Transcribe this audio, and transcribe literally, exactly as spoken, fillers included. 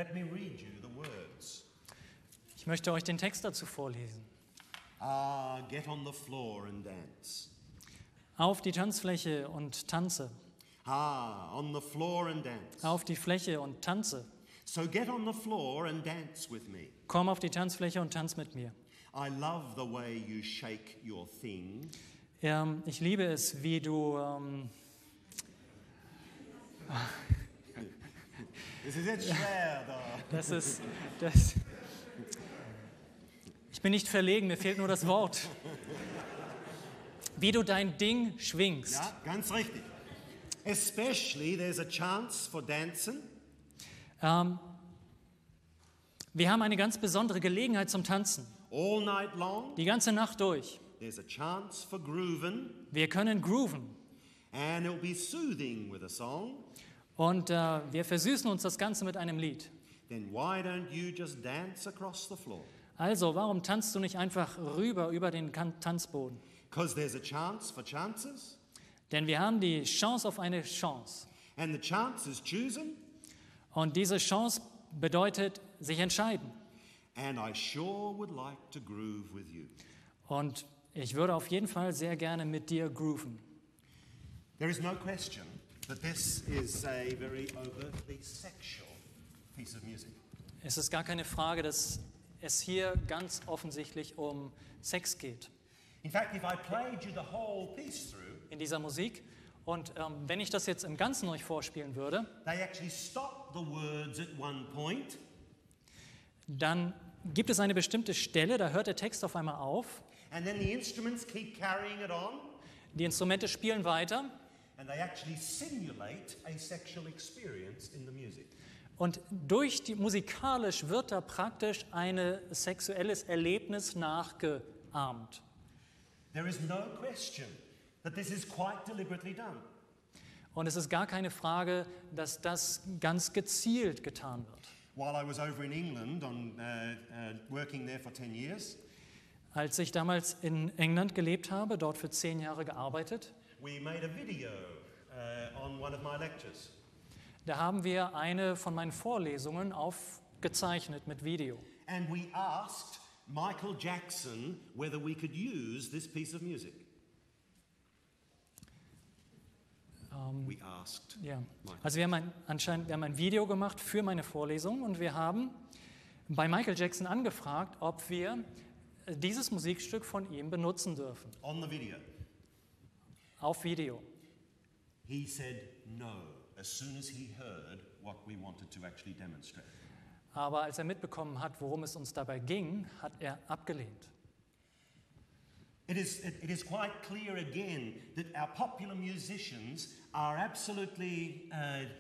Let me read you the words. Ich möchte euch den Text dazu vorlesen. Ah, get on the floor and dance. Auf die Tanzfläche und tanze. Ah, on the floor and dance. Auf die Fläche und tanze. So get on the floor and dance with me. Komm auf die Tanzfläche und tanz mit mir. I love the way you shake your thing. Ähm, ich liebe es, wie du... Ähm, Das ist jetzt schwer da. das ist... Das, ich bin nicht verlegen, mir fehlt nur das Wort. Wie du dein Ding schwingst. Ja, ganz richtig. Especially there's a chance for dancing. Ähm, wir haben eine ganz besondere Gelegenheit zum Tanzen. All night long. Die ganze Nacht durch. There's a chance for grooving. Wir können grooven. And it'll be soothing with a song. Und äh, wir versüßen uns das Ganze mit einem Lied. Then why don't you just dance across the floor? Also, warum tanzt du nicht einfach rüber über den Kan- Tanzboden? Because there's a chance for chances. Denn wir haben die Chance auf eine Chance. And the chance is choosing. Und diese Chance bedeutet sich entscheiden. And I sure would like to groove with you. Und ich würde auf jeden Fall sehr gerne mit dir grooven. There is no question that this is a very overtly sexual piece of music. Es ist gar keine Frage, dass es hier ganz offensichtlich um Sex geht In fact, if I played you the whole piece through, in dieser Musik. Und ähm, wenn ich das jetzt im Ganzen euch vorspielen würde, they actually stop the words at one point. dann gibt es eine bestimmte Stelle, da hört der Text auf einmal auf. And then the instruments keep carrying it on, Die Instrumente spielen weiter. and they actually simulate a sexual experience in the music. Und durch die musikalisch wird da praktisch ein sexuelles Erlebnis nachgeahmt. There is no question that this is quite deliberately done. Und es ist gar keine Frage, dass das ganz gezielt getan wird. While I was over in England on uh, uh, working there for ten years, Als ich damals in England gelebt habe, dort für zehn Jahre gearbeitet, we made a video uh, on one of my lectures. da haben wir eine von meinen Vorlesungen aufgezeichnet mit Video. And we asked Michael Jackson whether we could use this piece of music. Ähm, We asked. ja. Michael. Also wir haben ein, anscheinend wir haben ein Video gemacht für meine Vorlesung und wir haben bei Michael Jackson angefragt, ob wir dieses Musikstück von ihm benutzen dürfen, On the video. auf Video. He said no as soon as he heard what we wanted to actually demonstrate. Aber als er mitbekommen hat, worum es uns dabei ging, hat er abgelehnt. It is, it, it is quite clear again that our popular musicians are absolutely uh,